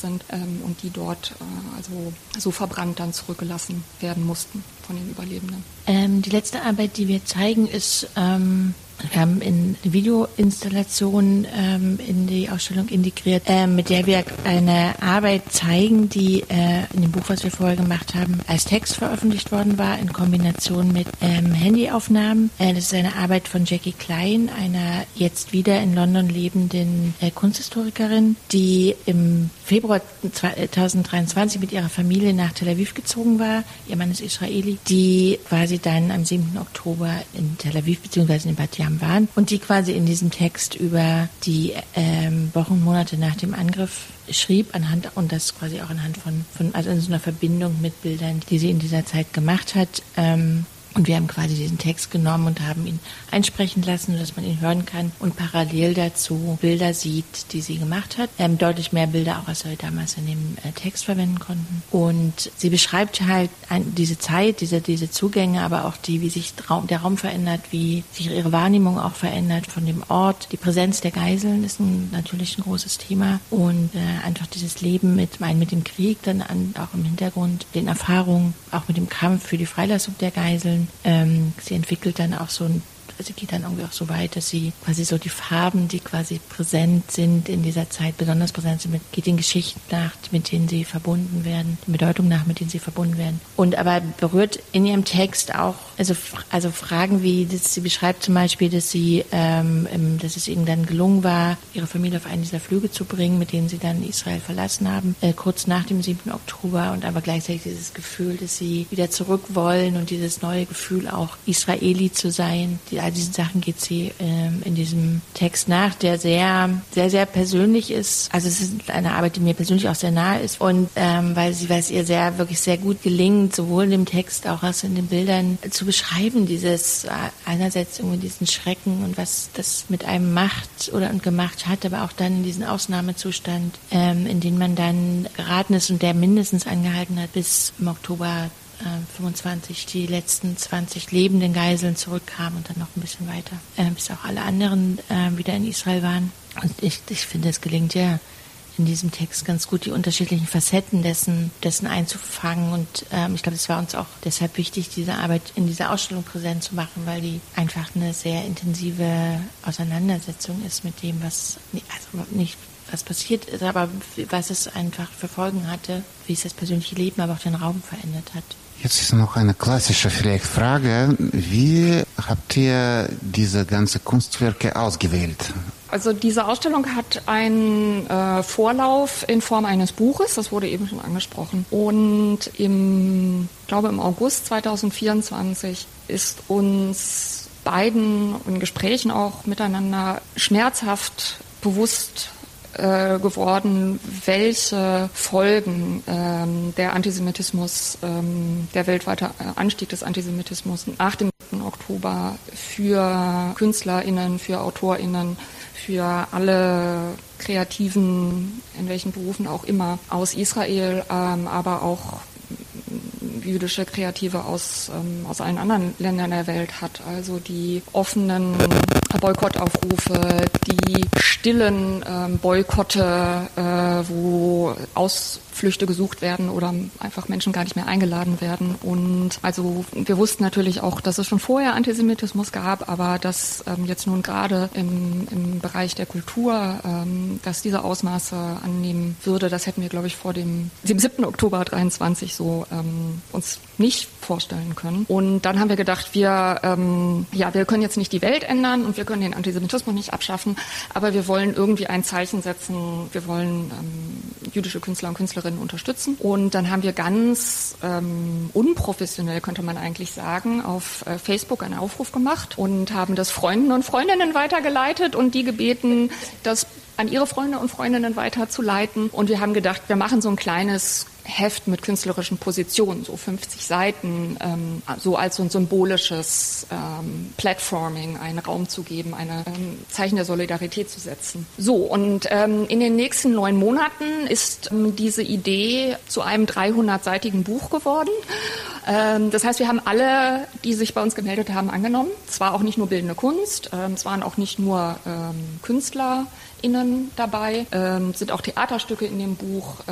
sind und die dort also so verbrannt dann zurückgelassen werden mussten von den Überlebenden. Die letzte Arbeit, die wir zeigen, ist, wir haben eine Videoinstallation in die Ausstellung integriert, mit der wir eine Arbeit zeigen, die in dem Buch, was wir vorher gemacht haben, als Text veröffentlicht worden war, in Kombination mit Handyaufnahmen. Das ist eine Arbeit von Jackie Klein, einer jetzt wieder in London lebenden Kunsthistorikerin, die im Februar 2023 mit ihrer Familie nach Tel Aviv gezogen war. Ihr Mann ist Israeli, die quasi dann am 7. Oktober in Tel Aviv bzw. in Bat Yam waren und die quasi in diesem Text über die Wochen und Monate nach dem Angriff schrieb, und das quasi auch anhand von also in so einer Verbindung mit Bildern, die sie in dieser Zeit gemacht hat. Und wir haben quasi diesen Text genommen und haben ihn einsprechen lassen, sodass man ihn hören kann und parallel dazu Bilder sieht, die sie gemacht hat. Deutlich mehr Bilder auch, als wir damals in dem Text verwenden konnten. Und sie beschreibt halt diese Zeit, diese Zugänge, aber auch wie sich der Raum verändert, wie sich ihre Wahrnehmung auch verändert von dem Ort. Die Präsenz der Geiseln ist natürlich ein großes Thema und einfach dieses Leben mit dem Krieg dann auch im Hintergrund, den Erfahrungen, auch mit dem Kampf für die Freilassung der Geiseln. Sie entwickelt dann auch also geht dann irgendwie auch so weit, dass sie quasi so die Farben, die quasi präsent sind in dieser Zeit, besonders präsent sind, geht den Geschichten nach, mit denen sie verbunden werden, die Bedeutung nach, mit denen sie verbunden werden. Und aber berührt in ihrem Text auch, also Fragen wie, sie beschreibt zum Beispiel, dass es ihnen dann gelungen war, ihre Familie auf einen dieser Flüge zu bringen, mit denen sie dann Israel verlassen haben, kurz nach dem 7. Oktober und aber gleichzeitig dieses Gefühl, dass sie wieder zurück wollen und dieses neue Gefühl auch Israeli zu sein. All diesen Sachen geht sie in diesem Text nach, der sehr, sehr, sehr persönlich ist. Also es ist eine Arbeit, die mir persönlich auch sehr nahe ist und weil es ihr wirklich sehr gut gelingt, sowohl in dem Text auch als in den Bildern zu beschreiben, dieses einerseits irgendwie diesen Schrecken und was das mit einem macht und gemacht hat, aber auch dann in diesen Ausnahmezustand, in den man dann geraten ist und der mindestens angehalten hat bis im Oktober 25 die letzten 20 lebenden Geiseln zurückkamen und dann noch ein bisschen weiter, bis auch alle anderen wieder in Israel waren. Und ich finde, es gelingt ja in diesem Text ganz gut, die unterschiedlichen Facetten dessen einzufangen. Und ich glaube, es war uns auch deshalb wichtig, diese Arbeit in dieser Ausstellung präsent zu machen, weil die einfach eine sehr intensive Auseinandersetzung ist mit dem, was passiert ist, aber was es einfach für Folgen hatte, wie es das persönliche Leben, aber auch den Raum verändert hat. Jetzt ist noch eine klassische Frage. Wie habt ihr diese ganzen Kunstwerke ausgewählt? Also diese Ausstellung hat einen Vorlauf in Form eines Buches, das wurde eben schon angesprochen. Und im August 2024 ist uns beiden in Gesprächen auch miteinander schmerzhaft bewusst geworden, welche Folgen der Antisemitismus, der weltweite Anstieg des Antisemitismus nach dem 7. Oktober für KünstlerInnen, für AutorInnen, für alle Kreativen, in welchen Berufen auch immer, aus Israel, aber auch jüdische Kreative aus allen anderen Ländern der Welt hat. Also die offenen Boykottaufrufe, die stillen Boykotte, wo Ausflüchte gesucht werden oder einfach Menschen gar nicht mehr eingeladen werden. Und also wir wussten natürlich auch, dass es schon vorher Antisemitismus gab, aber dass jetzt nun gerade im Bereich der Kultur, dass diese Ausmaße annehmen würde, das hätten wir, glaube ich, vor dem 7. Oktober 23 so uns nicht vorstellen können. Und dann haben wir gedacht, wir können jetzt nicht die Welt ändern und wir können den Antisemitismus nicht abschaffen, aber wir wollen irgendwie ein Zeichen setzen, wir wollen jüdische Künstler und Künstlerinnen unterstützen. Und dann haben wir ganz unprofessionell, könnte man eigentlich sagen, auf Facebook einen Aufruf gemacht und haben das Freunden und Freundinnen weitergeleitet und die gebeten, das an ihre Freunde und Freundinnen weiterzuleiten. Und wir haben gedacht, wir machen so ein kleines Heft mit künstlerischen Positionen, so 50 Seiten, so als so ein symbolisches Platforming, einen Raum zu geben, ein Zeichen der Solidarität zu setzen. So, und in den nächsten 9 Monaten ist diese Idee zu einem 300-seitigen Buch geworden. Das heißt, wir haben alle, die sich bei uns gemeldet haben, angenommen. Es war auch nicht nur bildende Kunst, es waren auch nicht nur KünstlerInnen dabei, sind auch Theaterstücke in dem Buch,